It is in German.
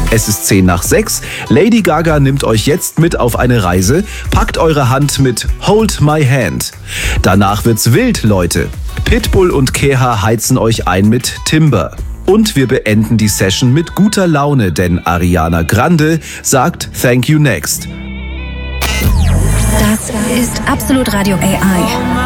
Es ist 5:10. Lady Gaga nimmt euch jetzt mit auf eine Reise. Packt eure Hand mit Hold My Hand. Danach wird's wild, Leute. Pitbull und Keha heizen euch ein mit Timber. Und wir beenden die Session mit guter Laune, denn Ariana Grande sagt Thank You Next. Das ist Absolut Radio AI.